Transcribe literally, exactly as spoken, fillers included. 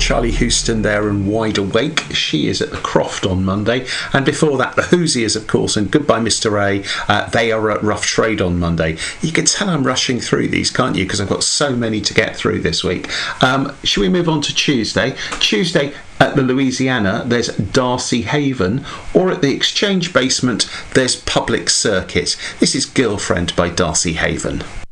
Charlie Houston there and Wide Awake. She is at the Croft on Monday. And before that, the Hoosiers, of course, and Goodbye Mister A. Uh, they are at Rough Trade on Monday. You can tell I'm rushing through these, can't you? Because I've got so many to get through this week. Um, should we move on to Tuesday? Tuesday, at the Louisiana, there's Darcy Haven, or at the Exchange Basement, there's Public Circuit. This is Girlfriend by Darcy Haven.